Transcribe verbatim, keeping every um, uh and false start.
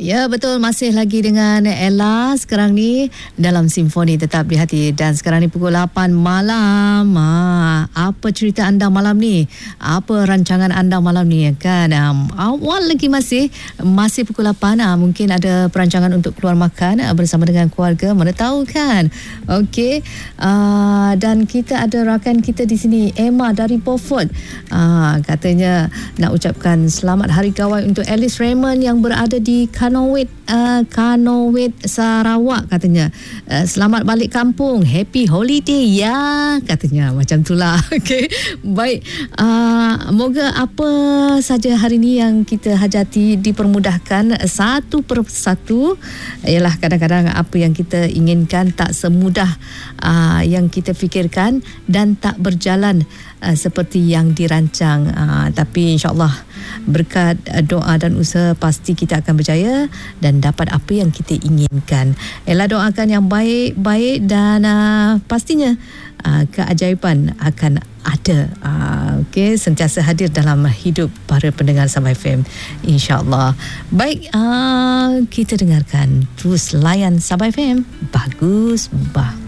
Ya, betul. Masih lagi dengan Ella sekarang ni dalam Simfoni Tetap di Hati. Dan sekarang ni pukul lapan malam. Ha, apa cerita anda malam ni? Apa rancangan anda malam ni? Kan um, awal lagi masih masih pukul lapan. Ha, mungkin ada perancangan untuk keluar makan ha, bersama dengan keluarga. Mana tahu kan? Okey. Uh, dan kita ada rakan kita di sini, Emma dari Beaufort. Uh, katanya nak ucapkan selamat Hari Gawai untuk Alice Raymond yang berada di Kanowit, uh, Kanowit Sarawak katanya. Uh, selamat balik kampung, happy holiday ya katanya, macam itulah. Okey, baik. Uh, moga apa saja hari ini yang kita hajati dipermudahkan satu persatu. Ialah kadang-kadang apa yang kita inginkan tak semudah uh, yang kita fikirkan dan tak berjalan uh, seperti yang dirancang. Uh, tapi insya-Allah berkat uh, doa dan usaha pasti kita akan berjaya dan dapat apa yang kita inginkan. Ella doakan yang baik-baik dan uh, pastinya uh, keajaiban akan ada. Uh, Okey, sentiasa hadir dalam hidup para pendengar Sabah F M, insya-Allah. Baik, uh, kita dengarkan terus layan Sabah F M. Bagus bah.